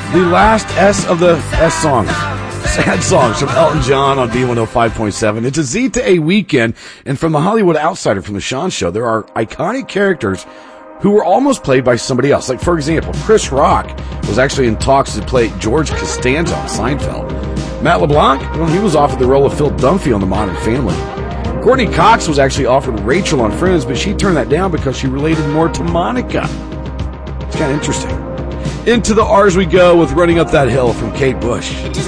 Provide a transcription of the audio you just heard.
The last S of the S song. Sad songs from Elton John on B105.7. It's a Z to A weekend, and from the Hollywood Outsider from the Sean Show, there are iconic characters who were almost played by somebody else. Like, for example, Chris Rock was actually in talks to play George Costanza on Seinfeld. Matt LeBlanc, well, he was offered the role of Phil Dunphy on The Modern Family. Courtney Cox was actually offered Rachel on Friends, but she turned that down because she related more to Monica. It's kind of interesting. Into the R's we go with Running Up That Hill from Kate Bush.